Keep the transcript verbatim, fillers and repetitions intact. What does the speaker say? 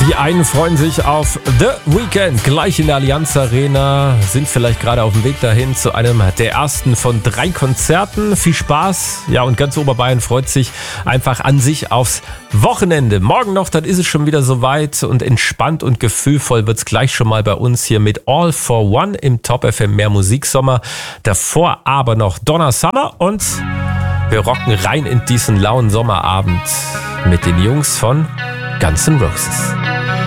Die einen freuen sich auf The Weeknd gleich in der Allianz Arena, sind vielleicht gerade auf dem Weg dahin zu einem der ersten von drei Konzerten. Viel Spaß. Ja, und ganz Oberbayern freut sich einfach an sich aufs Wochenende. Morgen noch, dann ist es schon wieder soweit und entspannt und gefühlvoll wird's gleich schon mal bei uns hier mit All for One im Top F M Mehr Musiksommer. Davor aber noch Donna Summer und wir rocken rein in diesen lauen Sommerabend mit den Jungs von Guns N' Roses.